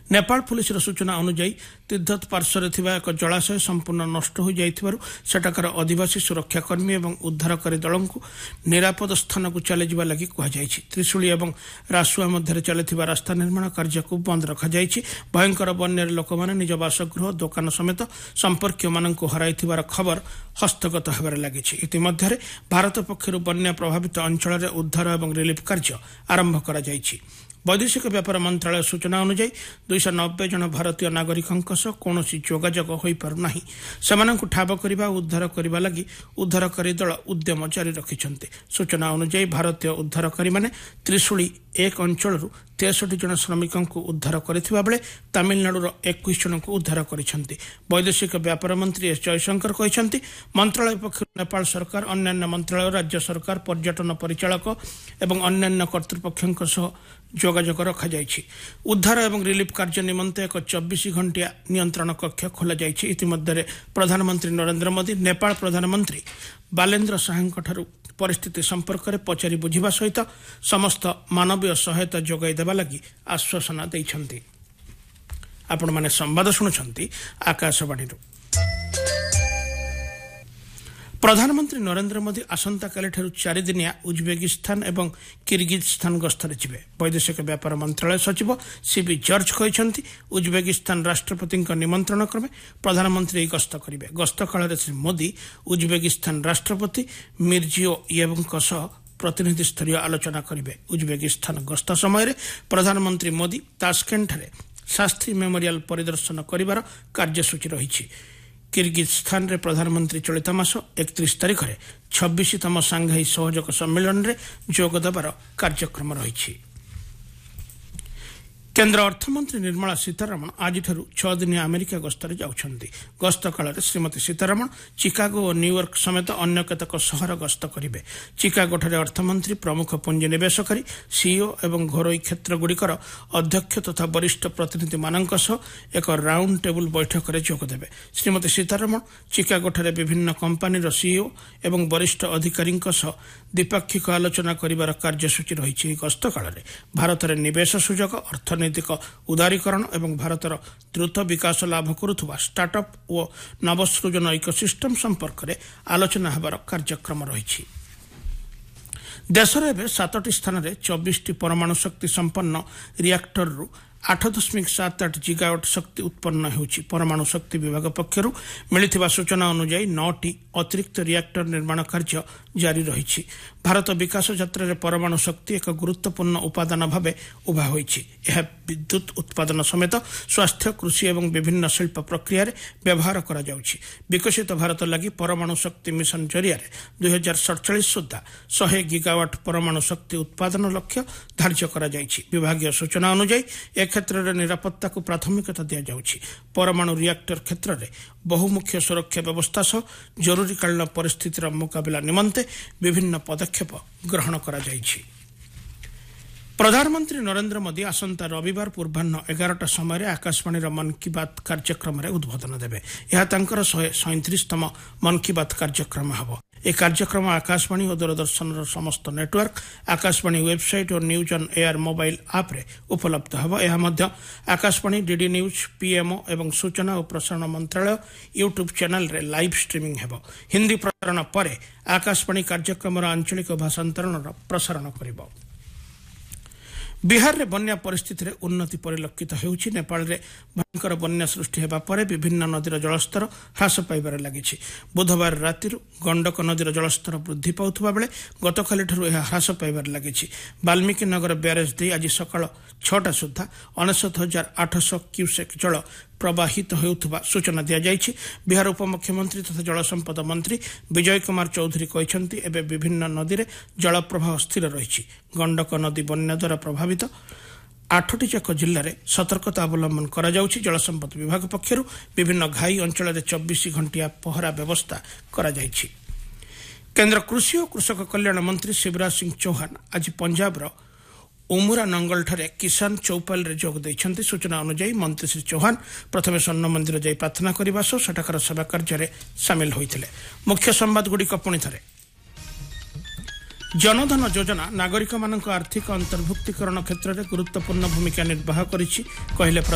Nepal police सूचना अनुଯାयी तीर्थत पार्श्वर एक जलाशय संपूर्ण नष्ट हो जाइथिबारु सेठाकार आदिवासी सुरक्षाकर्मी और उद्धारकारी दल को निरापद स्थान को चलीजा लगी कहुଯାଇଛି। त्रिशूली और रासुआ मध्य चलुवा रास्ता निर्माण कार्य को बंद रखाଯାଇଛି। भयंकर बन्यार लोक मैंने निज बासगृह दोकान समेत संपर्कीय मानक हराइथिबार खबर हस्तगत होबार लागिछि। इतिमध्य भारत पक्षर बन्या प्रभावित अंचल उद्धार और रिलीफ कार्य आरंभ करा जाइछि। वैदेशिक व्यापार मंत्रालय सूचना अनुଯାयी 290 जन भारतीय नागरिकों सह कौन जोगाजोग हो पारना से ठाब करने उद्धार करने लगी उद्धारकारी दल उद्यम जारी रखिंट। सूचना अनुଯାयी भारतीय उद्धारकारी माने त्रिशूली 1 अंचल 63 जन श्रमिकों को उद्धार करथिबा बेले तमिलनाडुर 21 जन को उद्धार करिसेंति। वैदेशिक व्यापार मंत्री एस जयशंकर कहिसेंति मंत्रालय पक्षर नेपाल सरकार अन्यान्य मंत्रालय राज्य सरकार पर्यटन परिचालक एवं अन्यान्य कर्तृपक्षों सह जोगाजोग रखा जाइछि। उद्धार एवं रिलीफ कार्य निमंते एक 24 घंटिया नियंत्रण कक्ष खोला जाइछि। इतिमध्य प्रधानमंत्री नरेंद्र मोदी नेपाल प्रधानमंत्री बालेन्द्र शाहंकठारु परिस्थिति संपर्क में पचारि बुझिबा सहित समस्त मानवीय सहायता जोगाई देबा लगी आश्वासन दैछन्ति। आपण माने संवाद शुणुछन्ति आकाशवाणी। प्रधानमंत्री नरेंद्र मोदी आसंताकाली 4 दिनिया उज्बेकिस्तान एवं किर्गिजस्तान गस्तरे जिबे। वैदेशिक व्यापार मंत्रालय सचिव सीबी जॉर्ज कहिसेंति उज्बेकिस्तान राष्ट्रपति निमंत्रण क्रमे प्रधानमंत्री गस्त करिवे। गस्त काल श्री मोदी उज्बेकिस्तान राष्ट्रपति मिर्जियोयेवଙ୍କ सह प्रतिनिधि स्तरीय आलोचना करिवे। उज्बेकिस्तान गस्त समय प्रधानमंत्री मोदी तास्केंट शास्त्री मेमोरियल परिदर्शन करिवार कार्यसूची रहिछि। किर्गिजस्तान रे प्रधानमंत्री चलित मास 31 तारिख में 26तम सांघाई सहयोग सम्मेलन में जोग देवार कार्यक्रम रही। केन्द्र अर्थमंत्री निर्मला सीतारमण आज 6 दिनिया अमेरिका गस्तरे जाउछन्ति। गस्त काल श्रीमती सीतारमण चिकागो और न्यूयॉर्क समेत अन्य केतक सहर गस्त करिवे। चिकागोठारे अर्थमंत्री प्रमुख पुंजीनिवेशकारी सीईओ एवं घरोई क्षेत्र गुड़िकर अध्यक्ष तथा वरिष्ठ प्रतिनिधि मानक सह एक राउंड टेबुल बैठक में जोग देवे। श्रीमती सीतारमण चिकागोठारे विभिन्न कंपानीर सीईओ एवं वरिष्ठ अधिकारी द्विपाक्षिक आलोचना करिवार कार्यसूची रही। गस्त काल भारत में निवेश सुजोग अर्थनैतिक उदारीकरण एवं भारतर द्रुत विकास लाभ करुवा स्टार्टअप और नवसृजन इकोसिस्टम संपर्क में आलोचना होबार कार्यक्रम रही। देश में 7टी स्थान में 24टी परमाणु शक्ति संपन्न रिएक्टर 8.78 जिगावाट शक्ति उत्पन्न होउछि। परमाणु शक्ति विभाग पक्षरु मिलिथिबा सूचना अनुसार 9टी अतिरिक्त रिएक्टर निर्माण कार्य जारी रही। भारत विकास यात्रा रे परमाणु शक्ति एक गुरुत्वपूर्ण उपादान भाव उभा होइछि। यह विद्युत उत्पादन समेत स्वास्थ्य कृषि एवं विभिन्न शिल्प प्रक्रिया रे व्यवहार करा जाउछि। विकसित भारत लगी परमाणु शक्ति मिशन जरिया 2047 सुधा 100 गीगावाट परमाणु शक्ति उत्पादन लक्ष्य धार्य करा जाइछि। विभागीय सूचना अनुसार क्षेत्र में निरापत्ता को प्राथमिकता दि जाउछि। परमाणु रिएक्टर क्षेत्र में बहुमुख्य सुरक्षा व्यवस्था सह जरूरीकालीन परिस्थितिर मुकाबला निमंते विभिन्न पदक्षेप ग्रहण करा जाइछि। प्रधानमंत्री नरेंद्र मोदी आसंता रविवार पूर्वाह्न 11टा समय आकाशवाणी मन की बात कार्यक्रम में उद्बोधन देवे। यह तांकर 137तम मन की बात कार्यक्रम हबो। यह कार्यक्रम आकाशवाणी और दूरदर्शन समस्त नेटवर्क आकाशवाणी वेबसाइट और न्यूज ऑन एयर मोबाइल आप रे उपलब्ध हबो। यह मध्य आकाशवाणी डीडी न्यूज पीएमओ एवं सूचना और प्रसारण मंत्रालय यूट्यूब चैनल रे लाइव स्ट्रीमिंग हेबो। हिंदी प्रसारण पर आकाशवाणी कार्यक्रम आंचलिक भाषांतरण प्रसारण करिबो। बिहार रे बन्या परिस्थिति रे उन्नति परिलक्षित हेउछि। नेपाल रे भयंकर बन्या सृष्टि हेबा परे विभिन्न नदीर जलस्तर ह्रास पाइबार लागिछि। बुधवार राति गंडक नदीर जलस्तर वृद्धि पाउथबा बेले गतकाली ठारु यह ह्रास पाइबार लागिछि। वाल्मीकि नगर ब्यारेज दे आज सकाळ 6टा सुधा 69,800 क्यूसेक जल प्रवाहित होउथबा सूचना दिया जाइछि। बिहार उपमुख्यमंत्री तथा जलसंपद मंत्री विजय कुमार चौधरी कहिसेंति एबे विभिन्न नदी रे जल प्रवाह स्थिर रहिछि। गंडक नदी बन्या द्वारा प्रभावित 8टी जाक जिल्ला रे सतर्कता अवलंबन करा जाउछि। जलसंपद विभाग पक्षरु विभिन्न घाई अंचल रे 24 घंटिया पहरा व्यवस्था करा जाइछि। केंद्र कृषि और कृषक कल्याण मंत्री शिवराज सिंह चौहान आज पंजाब रो उमुरा नंगल ठारे किसान चौपाल रे जोग दैछन्ति। सूचना अनुसार मंत्री श्री चौहान प्रथमे स्वर्ण मंदिर जाई प्रार्थना करबा सह सेठाकर सेवा कार्य रे शामिल होइथिले। मुख्य संवाद गुडी पुणी थरे। जनधन योजना नागरिक मानक आर्थिक अंतर्भुक्तिकरण क्षेत्र में गुरुत्वपूर्ण भूमिका निर्वाह करिछि कहले